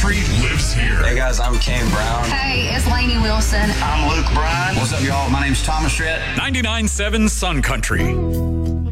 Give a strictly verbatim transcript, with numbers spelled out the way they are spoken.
Country lives here. Hey guys, I'm Kane Brown. Hey, it's Lainey Wilson. I'm Luke Bryan. What's up, y'all? My name's Thomas Rhett. ninety-nine point seven Sun Country.